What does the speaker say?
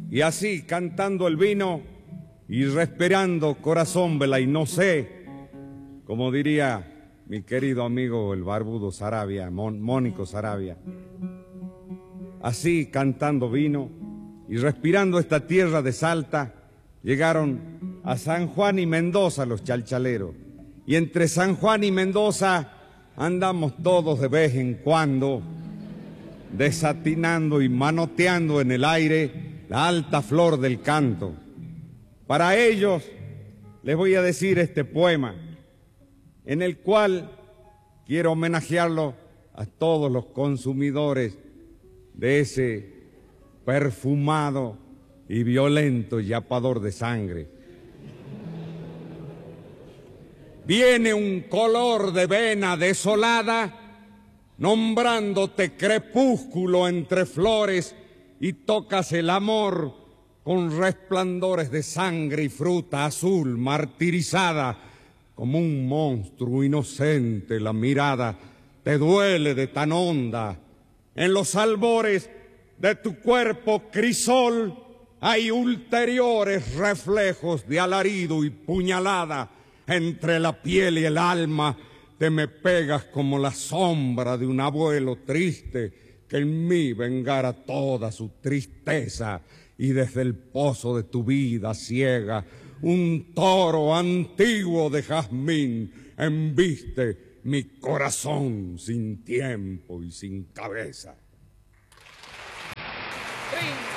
Y así, cantando el vino y respirando corazón, vela, y no sé, como diría mi querido amigo el barbudo Saravia, Mónico Saravia. Así, cantando vino y respirando esta tierra de Salta, llegaron a San Juan y Mendoza los chalchaleros. Y entre San Juan y Mendoza andamos todos de vez en cuando, desatinando y manoteando en el aire la alta flor del canto. Para ellos les voy a decir este poema, en el cual quiero homenajearlo a todos los consumidores de ese perfumado y violento yapador de sangre. Viene un color de vena desolada, nombrándote crepúsculo entre flores, y tocas el amor con resplandores de sangre y fruta azul martirizada. Como un monstruo inocente la mirada te duele de tan honda. En los albores de tu cuerpo crisol hay ulteriores reflejos de alarido y puñalada. Entre la piel y el alma te me pegas como la sombra de un abuelo triste que en mí vengara toda su tristeza, y desde el pozo de tu vida ciega un toro antiguo de jazmín embiste mi corazón sin tiempo y sin cabeza. ¡Ring!